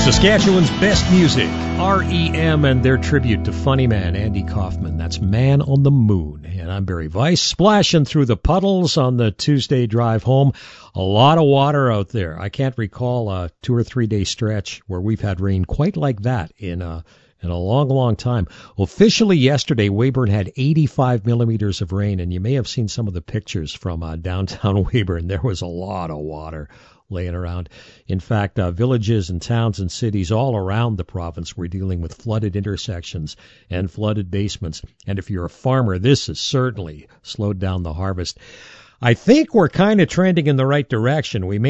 Saskatchewan's best music, REM, and their tribute to funny man Andy Kaufman. That's Man on the Moon. And I'm Barry Weiss, splashing through the puddles on the Tuesday drive home. A lot of water out there. I can't recall a 2 or 3 day stretch where we've had rain quite like that in a long, long time. Officially yesterday, Weyburn had 85 millimeters of rain, and you may have seen some of the pictures from downtown Weyburn. There was a lot of water laying around. In fact, villages and towns and cities all around the province were dealing with flooded intersections and flooded basements. And if you're a farmer, this has certainly slowed down the harvest. I think we're kind of trending in the right direction. We may